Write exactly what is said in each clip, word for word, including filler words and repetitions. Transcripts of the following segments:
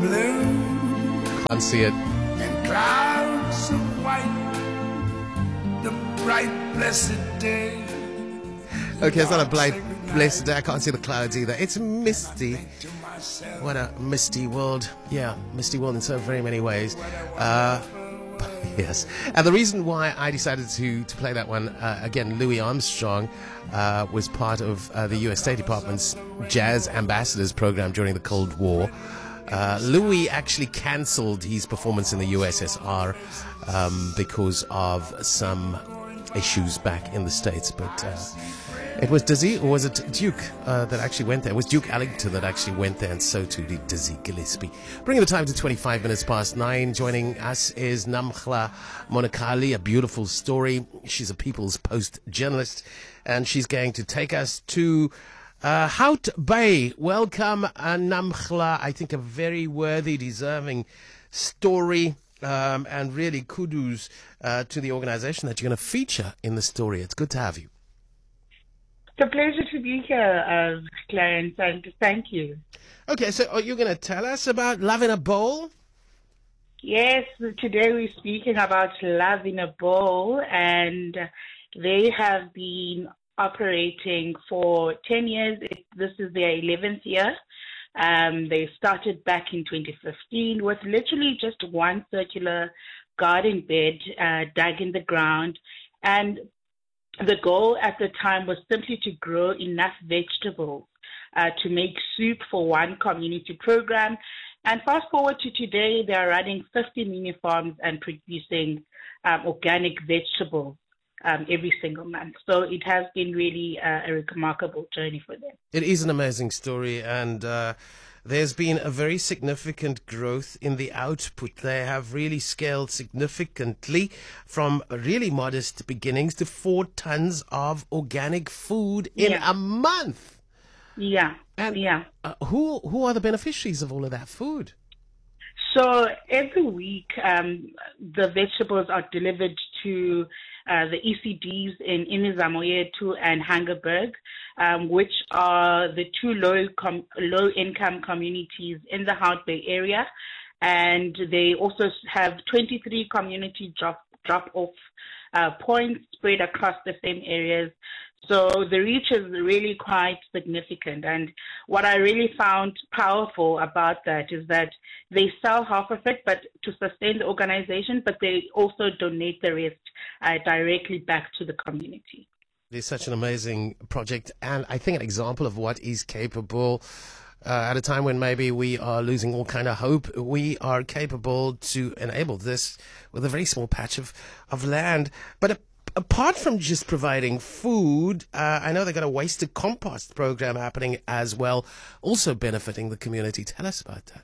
blue Can't see it. and clouds of white, the bright blessed day. Okay, it's not a blind blessed day. I can't see the clouds either. It's misty. What a misty world. Yeah, misty world in so very many ways. Uh, yes. And the reason why I decided to, to play that one, uh, again, Louis Armstrong uh, was part of uh, the U S State Department's Jazz Ambassadors program during the Cold War. Uh, Louis actually cancelled his performance in the U S S R um, because of some issues back in the States. But uh, it was Dizzy, or was it Duke uh, that actually went there? It was Duke Ellington that actually went there, and so too did Dizzy Gillespie. Bringing the time to twenty-five minutes past nine. Joining us is Namkhla Monakali, a beautiful story. She's a People's Post journalist, and she's going to take us to Uh, Hout Bay. Welcome, uh, Namkhla. I think a very worthy, deserving story, um, and really kudos uh, to the organization that you're going to feature in the story. It's good to have you. It's a pleasure to be here, uh, Clarence, and thank you. Okay, so are you going to tell us about Love in a Bowl? Yes, today we're speaking about Love in a Bowl, and they have been operating for ten years. It, this is their eleventh year. Um, they started back in twenty fifteen with literally just one circular garden bed uh, dug in the ground. And the goal at the time was simply to grow enough vegetables uh, to make soup for one community program. And fast forward to today, they are running fifty mini farms and producing um, organic vegetables Um, every single month. So it has been really uh, a remarkable journey for them. It is an amazing story, and uh, there's been a very significant growth in the output. They have really scaled significantly from really modest beginnings to four tons of organic food in Yeah. a month. Yeah, And yeah. uh, who who are the beneficiaries of all of that food? So every week, um, the vegetables are delivered to uh, the E C Ds in Imizamoyetu and Hangerberg, um, which are the two low com- low income communities in the Hout Bay area, and they also have twenty-three community drop drop off uh, points spread across the same areas. So the reach is really quite significant. And what I really found powerful about that is that they sell half of it, but to sustain the organization, but they also donate the rest uh, directly back to the community. It's such an amazing project, and I think an example of what is capable. Uh, at a time when maybe we are losing all kind of hope, we are capable to enable this with a very small patch of, of land. But a Apart from just providing food, uh, I know they've got a waste to compost program happening as well, also benefiting the community. Tell us about that.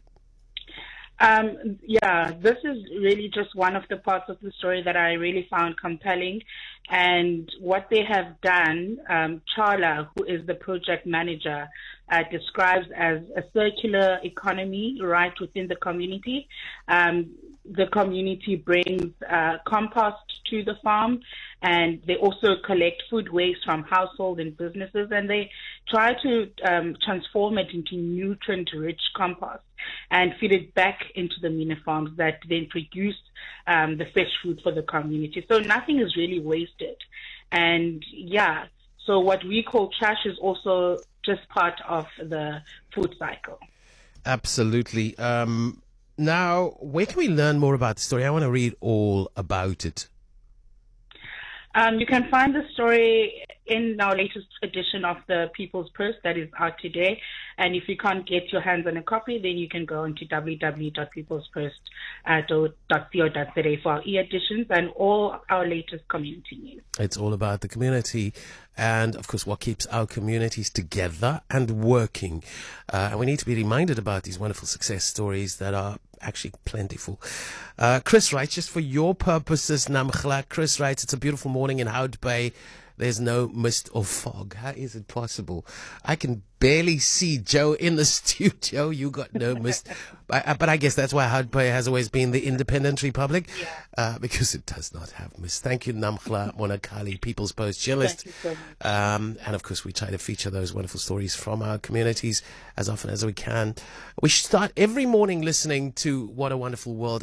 Um, yeah, this is really just one of the parts of the story that I really found compelling. And what they have done, um, Charla, who is the project manager, uh, describes as a circular economy right within the community. Um, the community brings uh, compost to the farm, and they also collect food waste from households and businesses, and they try to um, transform it into nutrient-rich compost and feed it back into the mini farms that then produce um, the fresh food for the community. So nothing is really wasted. And yeah, so what we call trash is also just part of the food cycle. Absolutely. Um, now, where can we learn more about the story? I want to read all about it. Um, you can find the story in our latest edition of the People's Post that is out today. And if you can't get your hands on a copy, then you can go into w w w dot peoples post dot co dot za for our e-editions and all our latest community news. It's all about the community and, of course, what keeps our communities together and working. Uh, and we need to be reminded about these wonderful success stories that are actually plentiful. Uh, Chris writes, just for your purposes, Namkhla, Chris writes, it's a beautiful morning in Hout Bay. there's no mist or fog. How is it possible? I can barely see Joe in the studio. You got no mist. But, but I guess that's why Hardpay has always been the independent republic, uh, because it does not have mist. Thank you, Namkhla Monakali, People's Post journalist. Thank you so much. Um, and of course, we try to feature those wonderful stories from our communities as often as we can. We start every morning listening to What a Wonderful World